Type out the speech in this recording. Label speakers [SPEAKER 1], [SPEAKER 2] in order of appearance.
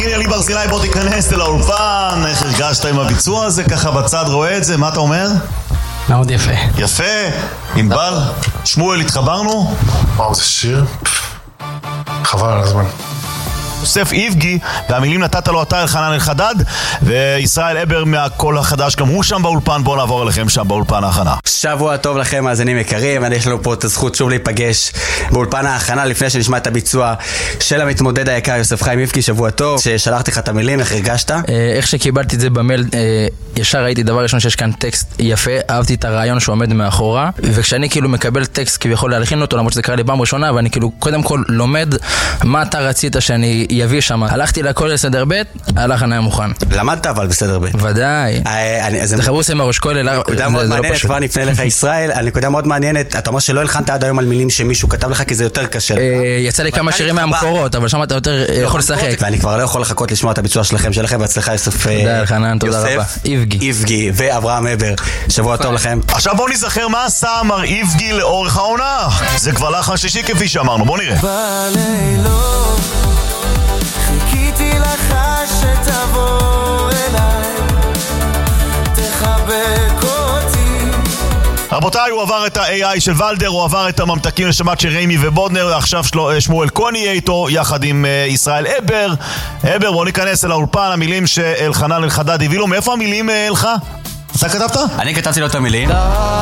[SPEAKER 1] חיני עלי ברזילי, בוא תיכנס אל האולפן. איך הרגשת עם הביצוע הזה? ככה בצד רואה את זה, מה אתה אומר?
[SPEAKER 2] מאוד יפה.
[SPEAKER 1] יפה, ענבל, שמואל, התחברנו?
[SPEAKER 3] וואו, זה שיר? חבל על הזמן.
[SPEAKER 1] יוסף איבגי, והמילים נתת לו אתה אלחנן אלחדד, וישראל אבר מהקול החדש, גם הוא שם באולפן. בואו נעבור אליכם שם באולפן ההכנה.
[SPEAKER 4] שבוע טוב לכם, מאזינים יקרים. יש לנו פה את הזכות שוב להיפגש באולפן ההכנה לפני שנשמע את הביצוע של המתמודד היקר יוסף חיים איבגי. שבוע טוב, ששלחתי לך את המילים, איך הרגשת?
[SPEAKER 2] איך שקיבלתי את זה במייל, ישר ראיתי דבר ראשון שיש כאן טקסט יפה, אהבתי את הרעיון שעומד מאחורה, וכשאני כאילו מקבל טקסט כביכול להלחין אותו, למרות שזה קרה לי פעם ראשונה, ואני כאילו קודם כל לומד מה אתה רצית שאני יביא שם. הלכתי לכל לסדר ב', הלחן היה מוכן.
[SPEAKER 4] למדת אבל בסדר ב'.
[SPEAKER 2] ודאי. זה חברוס עם הראש כולל.
[SPEAKER 4] נקודה מאוד מעניינת, כבר נפנה לך ישראל, הנקודה מאוד מעניינת, אתה אומר שלא הלחנת עד היום על מילים שמישהו כתב לך, כי זה יותר קשה.
[SPEAKER 2] יצא לי כמה שירים מהמקורות, אבל שם אתה יותר יכול לשחק.
[SPEAKER 4] ואני כבר לא יכול לחכות לשמוע את הביצוע שלכם והצלחה יוסף איבגי ואברהם אבר. שבוע טוב לכם.
[SPEAKER 1] עכשיו בואו נזכר מה עשה מר איבגי לאורך העונה. זה כבר לחן שלישי כפי שאמרנו, בואו נראה.
[SPEAKER 5] בלילות חיכיתי לך שתבוא אליי, תחבק אותי.
[SPEAKER 1] רבותיי, הוא עבר את ה-AI של ולדר, הוא עבר את הממתקים לשבת של ריימי ובודנר, עכשיו שמואל כהן יהיה איתו יחד עם ישראל אבר. אבר, בוא ניכנס אל האולפן. המילים שאלחנן אלחדד הביא לו, מאיפה המילים אלך? אתה כתבת?
[SPEAKER 4] אני כתבתי לו את המילים.